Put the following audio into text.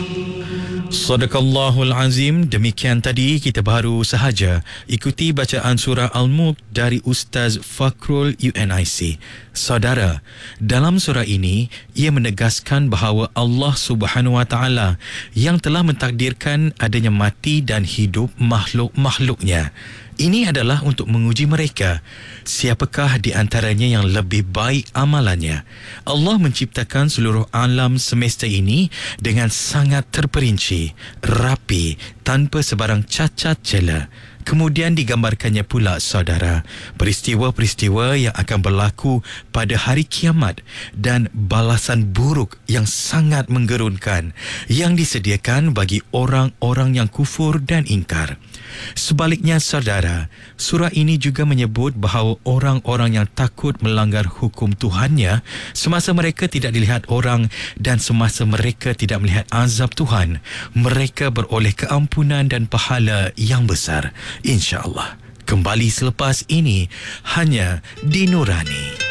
Sadaqallahul Azim. Demikian tadi kita baru sahaja ikuti bacaan surah Al-Mulk dari Ustaz Fakrul UNIC. Saudara, dalam surah ini ia menegaskan bahawa Allah Subhanahu Wa Taala yang telah mentakdirkan adanya mati dan hidup makhluk-makhluknya. Ini adalah untuk menguji mereka, siapakah di antaranya yang lebih baik amalannya. Allah menciptakan seluruh alam semesta ini dengan sangat terperinci, rapi, tanpa sebarang cacat cela. Kemudian digambarkannya pula, saudara, peristiwa-peristiwa yang akan berlaku pada hari kiamat dan balasan buruk yang sangat menggerunkan yang disediakan bagi orang-orang yang kufur dan ingkar. Sebaliknya, saudara, surah ini juga menyebut bahawa orang-orang yang takut melanggar hukum Tuhannya semasa mereka tidak dilihat orang dan semasa mereka tidak melihat azab Tuhan, mereka beroleh keampunan dan pahala yang besar, insya-Allah. Kembali selepas ini hanya di Nurani.